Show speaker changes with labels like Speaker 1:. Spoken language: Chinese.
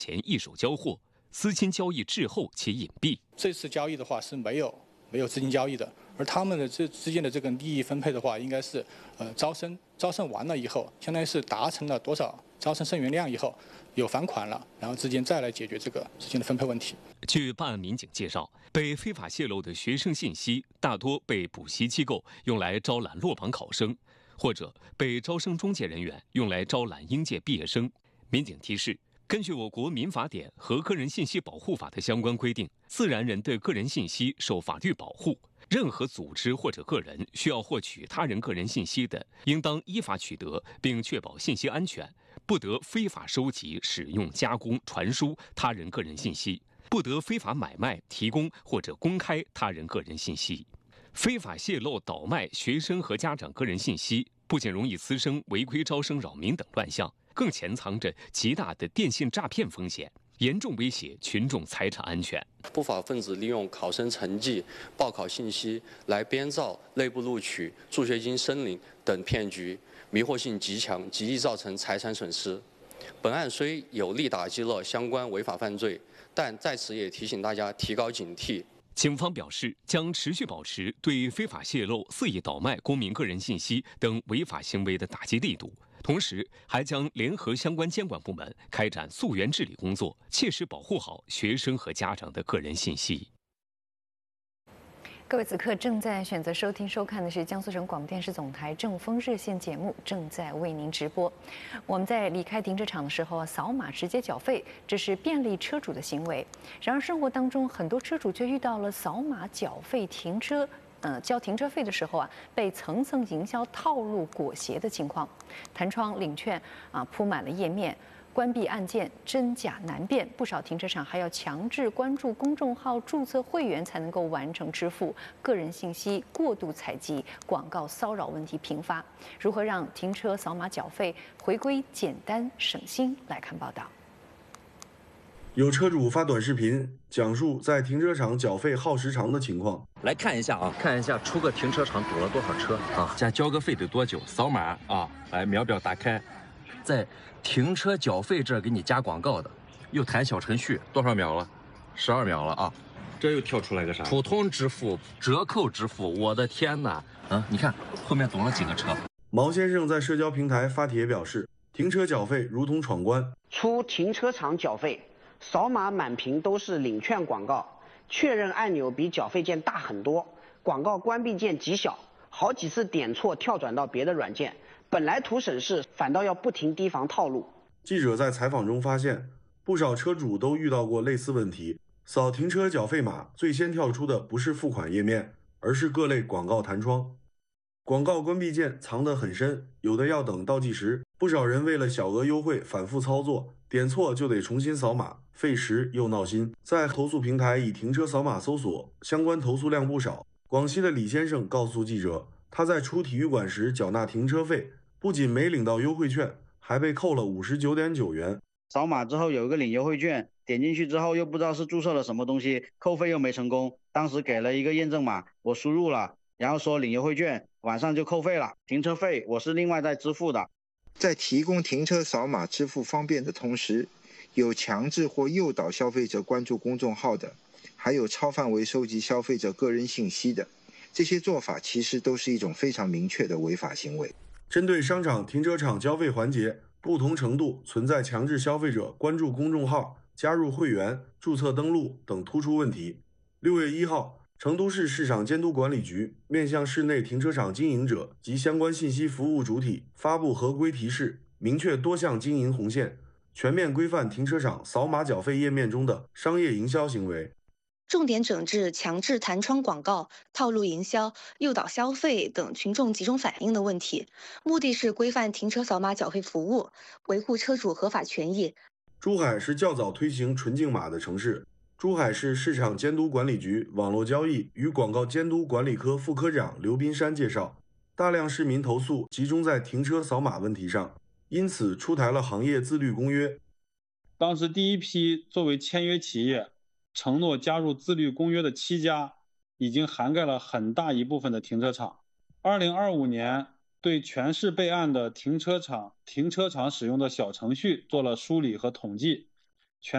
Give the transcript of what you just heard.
Speaker 1: 前一手交货，资金交易滞后且隐蔽。
Speaker 2: 这次交易的话是没有资金交易的，而他们的之间的这个利益分配的话，应该是招生完了以后，相当于是达成了多少招生生源量以后，有返款了，然后之间再来解决这个资金的分配问题。
Speaker 1: 据办案民警介绍，被非法泄露的学生信息大多被补习机构用来招揽落榜考生，或者被招生中介人员用来招揽应届毕业生。民警提示，根据我国民法典和个人信息保护法的相关规定，自然人的个人信息受法律保护。任何组织或者个人需要获取他人个人信息的，应当依法取得，并确保信息安全，不得非法收集、使用、加工、传输他人个人信息，不得非法买卖、提供或者公开他人个人信息。非法泄露、倒卖学生和家长个人信息，不仅容易滋生违规招生、扰民等乱象，更潜藏着极大的电信诈骗风险，严重威胁群众财产安全。
Speaker 3: 不法分子利用考生成绩、报考信息来编造内部录取、助学金申领等骗局，迷惑性极强，极易造成财产损失。本案虽有力打击了相关违法犯罪，但在此也提醒大家提高警惕。
Speaker 1: 警方表示，将持续保持对非法泄露、肆意倒卖公民个人信息等违法行为的打击力度，同时还将联合相关监管部门开展溯源治理工作，切实保护好学生和家长的个人信息。
Speaker 4: 各位此刻正在选择收听收看的是江苏省广播电视总台正风热线节目，正在为您直播。我们在离开停车场的时候扫码直接缴费，这是便利车主的行为。然而生活当中很多车主却遇到了扫码缴费停车交停车费的时候被层层营销套路裹挟的情况，弹窗领券铺满了页面，关闭按键真假难辨，不少停车场还要强制关注公众号、注册会员才能够完成支付，个人信息过度采集，广告骚扰问题频发。如何让停车扫码缴费回归简单省心？来看报道。
Speaker 5: 有车主发短视频讲述在停车场缴费耗时长的情况。
Speaker 6: 来看一下看一下出个停车场堵了多少车加交个费得多久？扫码来秒表打开，在停车缴费这儿给你加广告的，又弹小程序，多少秒了？12秒了
Speaker 7: 这又跳出来个啥？
Speaker 6: 普通支付、折扣支付，我的天哪！你看后面堵了几个车。
Speaker 5: 毛先生在社交平台发帖表示，停车缴费如同闯关，
Speaker 8: 出停车场缴费，扫码满屏都是领券广告，确认按钮比缴费键大很多，广告关闭键极小，好几次点错跳转到别的软件，本来图省事，反倒要不停提防套路。
Speaker 5: 记者在采访中发现，不少车主都遇到过类似问题。扫停车缴费码，最先跳出的不是付款页面，而是各类广告弹窗。广告关闭键藏得很深，有的要等倒计时。不少人为了小额优惠反复操作，点错就得重新扫码，费时又闹心。在投诉平台以停车扫码搜索，相关投诉量不少。广西的李先生告诉记者，他在出体育馆时缴纳停车费，不仅没领到优惠券，还被扣了59.9元。
Speaker 9: 扫码之后有一个领优惠券，点进去之后又不知道是注册了什么东西，扣费又没成功。当时给了一个验证码，我输入了，然后说领优惠券，晚上就扣费了。停车费我是另外再支付的。
Speaker 10: 在提供停车扫码支付方便的同时，有强制或诱导消费者关注公众号的，还有超范围收集消费者个人信息的，这些做法其实都是一种非常明确的违法行为。
Speaker 5: 针对商场停车场交费环节不同程度存在强制消费者关注公众号、加入会员、注册登录等突出问题。6月1号，成都市市场监督管理局面向市内停车场经营者及相关信息服务主体发布合规提示，明确多项经营红线，全面规范停车场扫码缴费页面中的商业营销行为，
Speaker 11: 重点整治强制弹窗广告、套路营销、诱导消费等群众集中反映的问题，目的是规范停车扫码缴费服务，维护车主合法权益。
Speaker 5: 珠海是较早推行纯净码的城市。珠海市市场监督管理局网络交易与广告监督管理科副科长刘斌山介绍，大量市民投诉集中在停车扫码问题上，因此出台了行业自律公约。
Speaker 12: 当时第一批作为签约企业承诺加入自律公约的7家，已经涵盖了很大一部分的停车场。2025年对全市备案的停车场使用的小程序做了梳理和统计，